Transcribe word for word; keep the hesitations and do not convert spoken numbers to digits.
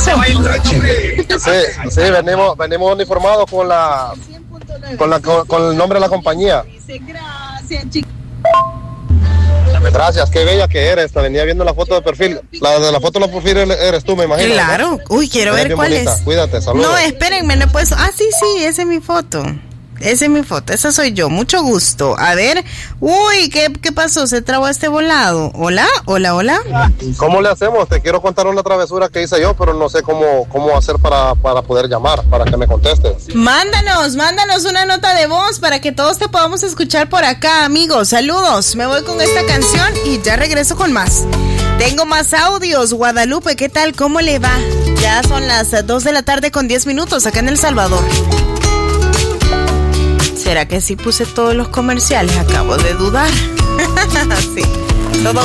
eso? Sí, sí, venimos, venimos uniformados con la, con la, con, con el nombre de la compañía. Gracias, qué bella que eres. Te venía viendo la foto de perfil. La de la foto de perfil eres tú, me imagino. Claro. ¿No? Uy, quiero ver cuál bonita. Es. Cuídate, saludos. No, espérenme, no puedo. Ah, sí, sí, esa es mi foto. Esa es mi foto, esa soy yo, mucho gusto. A ver, uy, ¿qué, qué pasó? ¿Se trabó este volado? Hola, hola, hola. ¿Cómo le hacemos? Te quiero contar una travesura que hice yo, pero no sé cómo, cómo hacer para, para poder llamar, para que me contestes. Mándanos, mándanos una nota de voz para que todos te podamos escuchar por acá, amigos. Saludos, me voy con esta canción y ya regreso con más. Tengo más audios. Guadalupe, ¿qué tal? ¿Cómo le va? Ya son las dos de la tarde con diez minutos acá en El Salvador. ¿Será que sí puse todos los comerciales? Acabo de dudar. Sí, todo